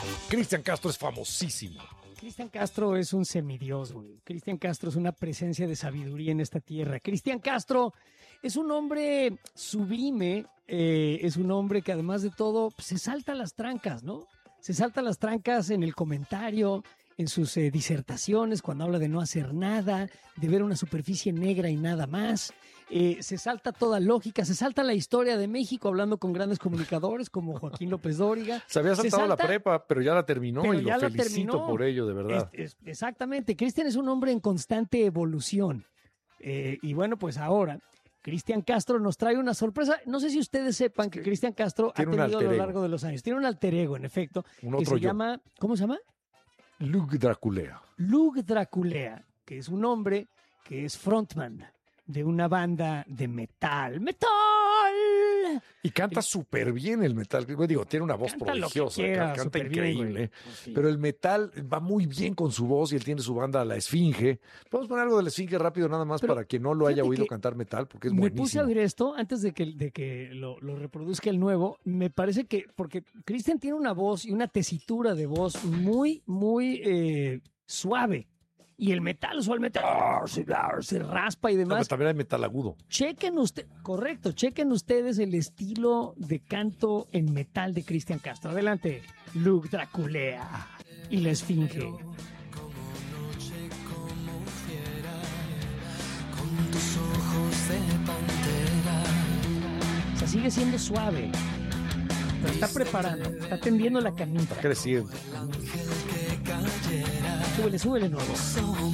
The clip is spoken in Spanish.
Cristian Castro es famosísimo. Cristian Castro es un semidios, güey. Cristian Castro es una presencia de sabiduría en esta tierra. Cristian Castro es un hombre sublime, es un hombre que además de todo pues, se salta las trancas, ¿no? Se salta las trancas en el comentario, en sus disertaciones, cuando habla de no hacer nada, de ver una superficie negra y nada más. Se salta toda lógica, se salta la historia de México hablando con grandes comunicadores como Joaquín López Dóriga. Se había saltado la prepa, pero ya la terminó y lo felicito por ello, de verdad. Exactamente. Cristian es un hombre en constante evolución. Y bueno, pues ahora Cristian Castro nos trae una sorpresa. No sé si ustedes sepan que Cristian Castro ha tenido a lo largo de los años. Tiene un alter ego, en efecto, que se llama... ¿Cómo se llama? Luke Draculea. Luke Draculea, que es un hombre que es frontman de una banda de metal. ¡Metal! Y canta súper bien el metal. Digo, tiene una voz prodigiosa, canta increíble. Pues sí. Pero el metal va muy bien con su voz y él tiene su banda La Esfinge. Podemos poner algo de La Esfinge rápido nada más para quien no lo haya oído cantar metal, porque es buenísimo. Me puse a ver esto antes de que lo reproduzca el nuevo. Me parece que, porque Cristian tiene una voz y una tesitura de voz muy, muy suave. Y el metal usualmente se raspa y demás. No, pero también hay metal agudo. Chequen ustedes el estilo de canto en metal de Cristian Castro. Adelante, Luke Draculea y La Esfinge. Como noche, como fiera, con tus ojos de pantera. O sea, sigue siendo suave, pero está preparando, está tendiendo la camita. Está creciendo. Súbele nuevo. Somos